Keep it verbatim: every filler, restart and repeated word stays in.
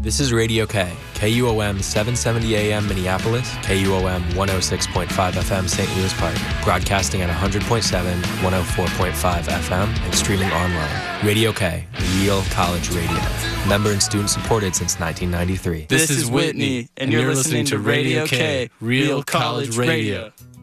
This is Radio K, K U O M seven seventy A M Minneapolis, K U O M one oh six point five F M Saint Louis Park, broadcasting at one hundred point seven, one oh four point five F M, and streaming online. Radio K, real college radio. Member and student supported since nineteen ninety-three. This is Whitney, and you're listening to Radio K, real college radio.